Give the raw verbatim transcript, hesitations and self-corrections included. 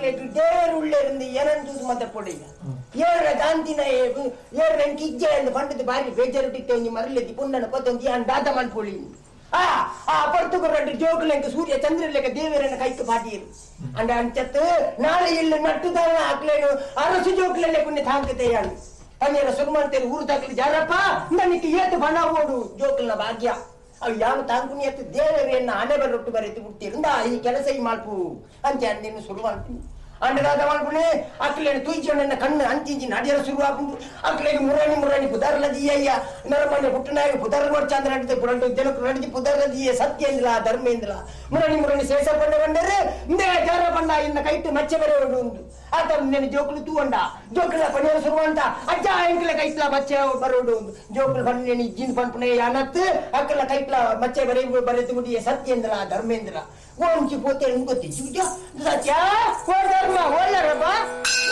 கேட்டு தேர் உள்ள இருந்து எனந்து மத்த பொடிய ஏற தாந்தின ஏற கிஜ்ஜ அந்த பண்டது பாரி பேஜரட்டி தேஞ்சி மரலெத்தி பொண்ணன பத்தொந்தி அந்த தாத்தமான் பொழி ಆ ಅಪರ್ತುಕು ரெண்டு ஜோக்குல எங்க சூரிய சந்திரலேக்க தேவரன கைக்கு பாட்டியது அந்த ಅಂಚತ್ತು ನಾಳೆ ಇಲ್ಲಿ ನಟ್ಟುದಾನ ಹಾಕ್ಲೇನು ಅರಸು ಜೋಕ್ಲಲ್ಲೇ ಪುಣ್ಯ ತಾಂಕತೆಯಾಳು ತನ್ನೆಲ್ಲ ಸುರ್ಮಂತೇಲಿ ಊರು ತಾಕಲಿ ಜಾರಪ್ಪ ನನಗೆ ಏತು ಬಣ ಓಡು ಜೋಕ್ಲನ ಭಾಗ್ಯ ಅವು ಯಾವ ತಾಂಕುನಿ ಎತ್ತು ದೇವರನ್ನ ಹಣೆ ಬರೊಟ್ಟು ಬರೆದು ಬಿಟ್ಟಿರುಂದ ಈ ಕೆಲಸ ಈ ಮಾಲ್ಪು ಅಂತ ಅಂದಿನ ಸುರುವಂತೀನಿ ಅಂಡದಾದ ಮಾಡ್ಬಿಡಿ ಅಕ್ಲೇನು ತುಯ್ಚೋಣ ಕಣ್ಣು ಅಂಚಿಂಚಿ ನಡಿಯರ ಶುರುವಾಗುಂಡು ಅಕ್ಲೇಗೆ ಮುರಾಣಿ ಮುರಾಣಿ ಪುದರ್ಲ ದಿಯ್ಯ ನರಮನೆ ಪುಟ್ಟನಾಗಿ ಪುದರ್ ನೋಡ್ಚಂದ್ರ ನಡಿತೆ ಪುರಂಟು ಜನಕ್ಕೆ ನಡಿಸಿ ಪುದರ್ಲ ದಿಯ್ಯ ಸತ್ಯೇಂದ್ರ ಧರ್ಮೇಂದ್ರ ಮುರಾಣಿ ಮುರಾಣಿ ಶೇಷ ಪಂಡ ಬಂದರೆ ಇಂದೇ ಜಾರ ಪಂಡ ಇನ್ನ ಕೈಟ್ಟು ಮಚ್ಚೆ ಬರೆ ಉಂಟು ಆತ నేను జోకులు తూవండ జోకుల పని సురువంట అజ్జ ఇంకల కైట్ల మచ్చే బరోడు జోకులు పని నేను ఇజ్జిన్ పన్పునే అనత్ అక్కల కైట్ల మచ్చే బరే బరెతు ముడి సత్యేంద్ర ధర్మేంద్ర ఓంచి పోతే ఇంకొత్తి చూజా సత్యా